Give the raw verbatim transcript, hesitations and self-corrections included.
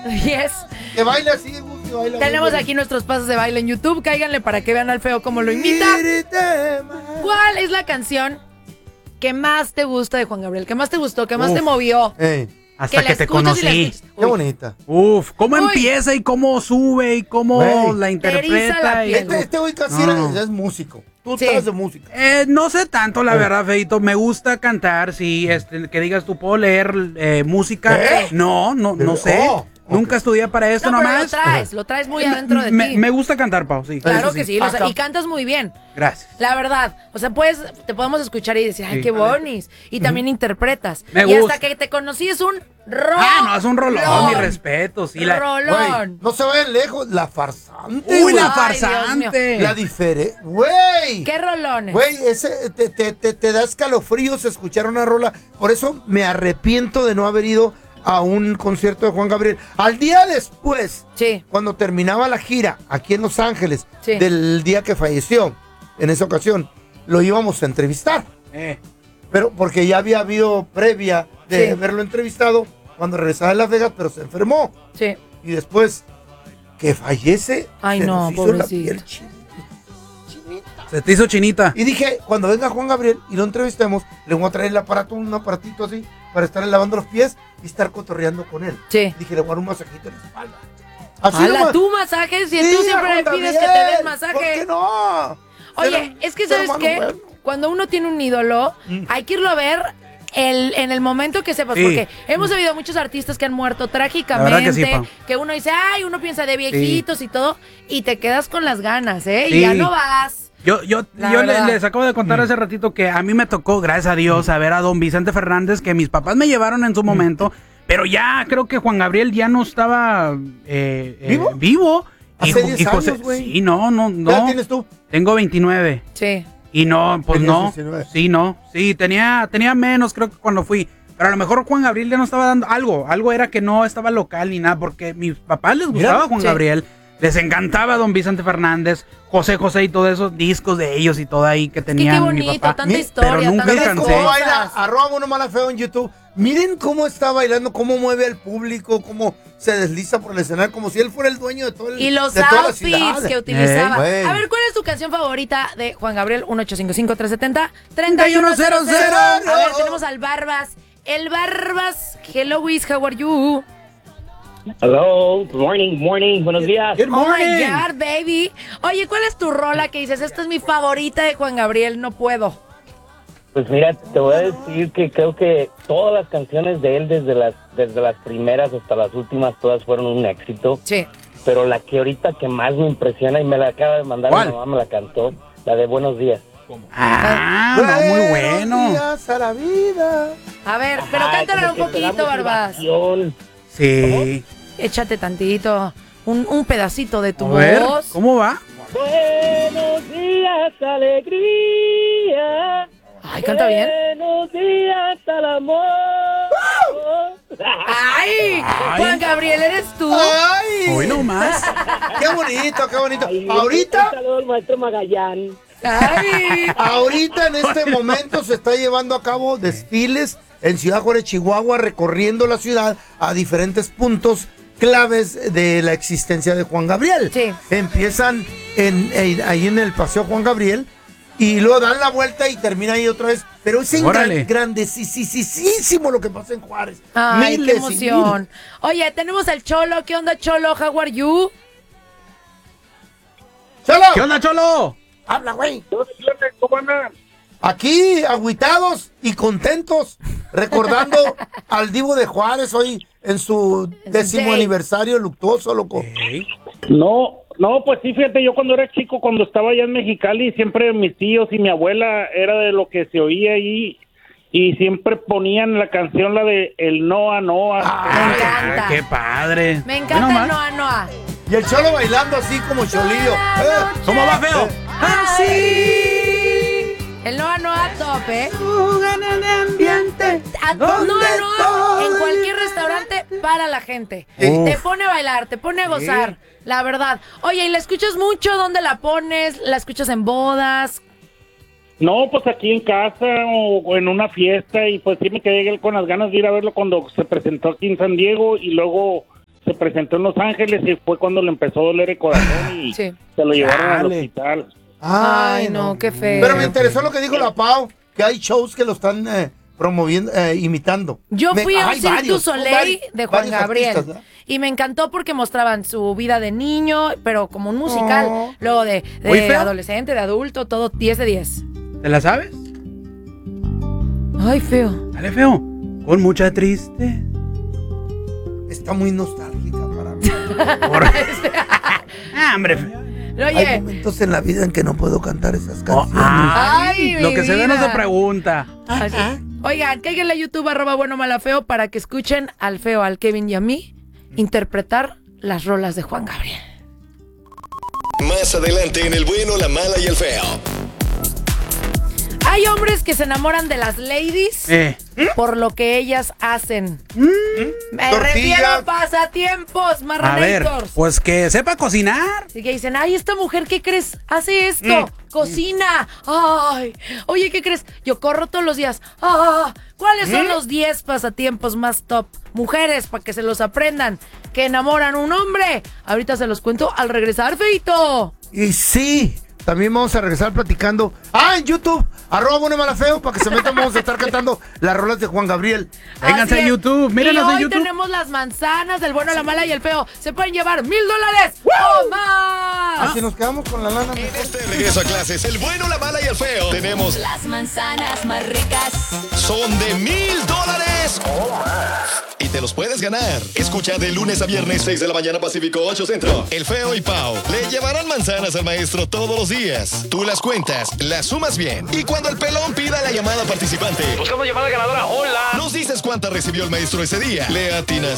Yes. Que baile así, Gusti, baila. Tenemos baila. aquí nuestros pasos de baile en YouTube. Cáiganle para que vean al feo cómo lo imita. ¿Cuál es la canción que más te gusta de Juan Gabriel? ¿Qué más te gustó? ¿Qué más Uf. te movió? Ey, Hasta la que te escuchas y la conocí. escuchas. qué Uy. bonita. Uf, cómo Uy. empieza y cómo sube y cómo Güey. la Te eriza interpreta. la y- piel. Este, este güey casi No. era- es músico. Tú Sí. sabes de música. Eh, no sé tanto, la Eh. verdad, Feito. Me gusta cantar, sí. Este, que digas, tú puedo leer eh, música. ¿Eh? No, no, no sé. Oh, Nunca estudié para esto No, pero lo nomás. traes, lo traes muy adentro de me, ti. me gusta cantar, Pau, sí. Claro Eso que sí. sí, lo Acá. sa- y cantas muy bien. Gracias. La verdad, o sea, puedes, te podemos escuchar y decir, ay, Sí. qué bonis. Y también interpretas. Me y gusta. hasta que te conocí es un rolón. Ah, no, es un rolón, mi respeto. Sí, la... Güey, Rolón. no se vayan lejos. La farsante. Uy, güey. la Ay, Dios farsante. La diferencia. Güey. ¿Qué rolones? Güey, ese te, te, te, te da escalofríos escuchar una rola. Por eso me arrepiento de no haber ido a un concierto de Juan Gabriel. Al día después, Sí. cuando terminaba la gira aquí en Los Ángeles, Sí. del día que falleció, en esa ocasión, lo íbamos a entrevistar. Eh. Pero porque ya había habido previa de Sí. haberlo entrevistado cuando regresaba de Las Vegas, pero se enfermó. Sí. Y después que fallece, Ay, se no, nos hizo la pobrecito. piel chin- chinita. Se te hizo chinita. Y dije, cuando venga Juan Gabriel y lo entrevistemos, le voy a traer el aparato, un aparatito así, para estar lavando los pies y estar cotorreando con él. Sí. Dije, le voy a dar un masajito en la espalda. Así Hala, nomás. tú masajes y Sí, tú siempre Juan le pides Gabriel, que te den ¿Por masaje. qué no? Oye, Ser- es que ser ¿sabes humano qué? bueno. Cuando uno tiene un ídolo, Mm. hay que irlo a ver el, en el momento que sepas, Sí. porque hemos habido muchos artistas que han muerto La trágicamente, verdad que sí, Pau. que uno dice, ay, uno piensa de viejitos y todo, y te quedas con las ganas, ¿eh? Sí. Y ya no vas. Yo, yo, La yo le- verdad. les acabo de contar hace ratito que a mí me tocó, gracias a Dios, a ver a don Vicente Fernández, que mis papás me llevaron en su momento, pero ya creo que Juan Gabriel ya no estaba eh, eh, ¿Vivo? vivo. Hace Y Jo- diez y José- años, güey. Sí, no, no, ¿Qué edad no. tienes tú? Tengo veintinueve. Sí. Y no, pues Tenías no. diecinueve. Sí, no. Sí, tenía, tenía menos, creo que cuando fui. Pero a lo mejor Juan Gabriel ya no estaba dando algo. Algo era que no estaba local ni nada, porque a mis papás les gustaba Mira, Juan sí. Gabriel. Les encantaba don Vicente Fernández, José José y todos esos discos de ellos y todo ahí que Es que tenían qué mi bonito, papá. tanta Mi- historia, pero nunca tantas Miren alcancé. cómo cosas. baila, arroba uno mala feo en YouTube. Miren cómo está bailando, cómo mueve al público, cómo se desliza por el escenario, como si él fuera el dueño de todo el Y los de toda la outfits ciudad. que utilizaba. Ey, güey. A ver, ¿cuál es tu canción favorita de Juan Gabriel? uno ocho cinco cinco, tres siete cero, tres uno cero cero. A ver, tenemos al Barbas. El Barbas. Hello, Wiz, how are you? Hello, good morning, morning, buenos días. Good Oh my morning. God, baby. Oye, ¿cuál es tu rola que dices? Esta es mi favorita de Juan Gabriel, no puedo. Pues mira, te voy a decir que creo que todas las canciones de él, desde las desde las primeras hasta las últimas, todas fueron un éxito. Sí. Pero la que ahorita que más me impresiona, y me la acaba de mandar ¿Cuál? mi mamá, me la cantó, la de Buenos Días. Ah, no, muy bueno. Buenos días a la vida. A ver, pero Ay, cántala un como que te da poquito, Barbas. motivación. Sí. Échate tantito. Un, un pedacito de tu A ver, voz. ¿cómo va? Buenos días, alegría. Ay, canta bien. Buenos días al amor. ¡Ay! Juan Gabriel, ¿eres tú? ¡Ay! Hoy no más. ¡Qué bonito, qué bonito! Ay, Ahorita, un saludo al maestro Magallán. ¡Ay! ahorita en este momento se está llevando a cabo desfiles en Ciudad Juárez, Chihuahua, recorriendo la ciudad a diferentes puntos claves de la existencia de Juan Gabriel. Sí. Empiezan en, en- ahí en el Paseo Juan Gabriel y luego dan la vuelta y termina ahí otra vez. Pero es en Órale. gran, grandecísimo lo que pasa en Juárez. ¡Ay, Miles qué y emoción! Oye, tenemos al Cholo. ¿Qué onda, Cholo? How are you? miles. ¡Cholo! ¿Qué onda, Cholo? ¡Habla, güey! ¿Cómo andan? Aquí, agüitados y contentos, recordando al Divo de Juárez hoy en su En su décimo day. aniversario luctuoso, loco. No, no, pues sí, fíjate, yo cuando era chico, cuando estaba allá en Mexicali, siempre mis tíos y mi abuela era de lo que se oía ahí y siempre ponían la canción, la de El Noa Noa. Me encanta. Ah, qué padre. Me Hoy no encanta el más. Noa Noa. Y el Cholo bailando así como cholillo. Eh, ¿Cómo va, feo? Así. El Noa Noa top, ¿eh? A- Noa ¿Dónde Noa en estoy? cualquier restaurante para la gente. Sí. Te pone a bailar, te pone a gozar, la verdad. Oye, ¿y la escuchas mucho? ¿Dónde la pones? ¿La escuchas en bodas? No, pues aquí en casa o, o en una fiesta y pues sí me quedé con las ganas de ir a verlo cuando se presentó aquí en San Diego y luego se presentó en Los Ángeles y fue cuando le empezó a doler el corazón y Sí. se lo llevaron al Dale. hospital. Ay, no, qué feo. Pero me interesó lo que dijo la Pau, que hay shows que lo están eh, promoviendo, eh, imitando. Yo Me- fui a un hay Cirque du varios, Soleil vari- de Juan varios Gabriel. artistas, ¿verdad? Y me encantó porque mostraban su vida de niño, pero como un musical. Oh. Luego de, de Muy feo. adolescente, de adulto, todo diez de diez. ¿Te la sabes? Ay, feo. Dale, feo. Con mucha triste. Está muy nostálgica para mí. Por- ah, hombre. feo. Hay Oye. momentos en la vida en que no puedo cantar esas Oh, canciones. ay, Ay, lo mi que se ve no se vida. pregunta. Así. Oigan, cáiganle a YouTube, arroba bueno mala feo, para que escuchen al feo, al Kevin y a mí interpretar las rolas de Juan Gabriel. Más adelante en El Bueno, la Mala y el Feo. Hay hombres que se enamoran de las ladies Eh. por lo que ellas hacen. Me Tortillas. refiero a pasatiempos, A ver, marranators. pues que sepa cocinar. Así que dicen, ay, esta mujer, ¿qué crees? Hace esto, cocina. Ay, oye, ¿qué crees? Yo corro todos los días. Ah, ¿cuáles son los diez pasatiempos más top? Mujeres, para que se los aprendan, que enamoran a un hombre. Ahorita se los cuento al regresar, feito. Y sí, también vamos a regresar platicando. Ah, en YouTube, arroba bueno mala feo, para que se metan, vamos a estar cantando las rolas de Juan Gabriel. Vénganse Así a es. YouTube, y mírenos en hoy YouTube. tenemos las manzanas, el bueno, la mala y el feo. Se pueden llevar mil dólares o más. Así nos quedamos con la lana. En mejor. este regreso a clases, El Bueno, la Mala y el Feo, tenemos Las manzanas más ricas. son de mil dólares o más. Y te los puedes ganar. Escucha de lunes a viernes, seis de la mañana Pacífico, ocho Centro. El Feo y Pau le llevarán manzanas al maestro todos los días. Tú las cuentas, las sumas bien. Y cuando el pelón pida la llamada participante, Buscamos llamada ganadora. Hola. nos dices cuánta recibió el maestro ese día. Le atinas